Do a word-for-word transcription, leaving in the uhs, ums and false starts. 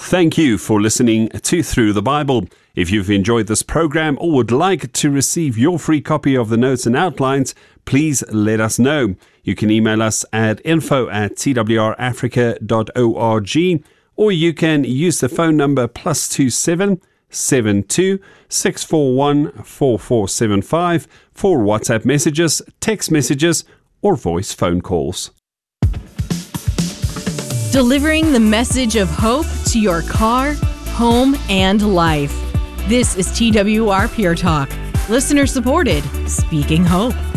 Thank you for listening to Through the Bible. If you've enjoyed this program or would like to receive your free copy of the notes and outlines, please let us know. You can email us at info at t w r africa dot org, or you can use the phone number plus two seven seven two six four one four four seven five for WhatsApp messages, text messages, or voice phone calls. Delivering the message of hope to your car, home, and life. This is T W R Pure Talk, listener supported, speaking hope.